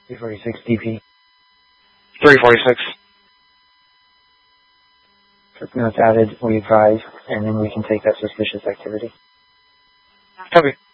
346 DP. 346. Notes added, we advise, and then we can take that suspicious activity. Copy.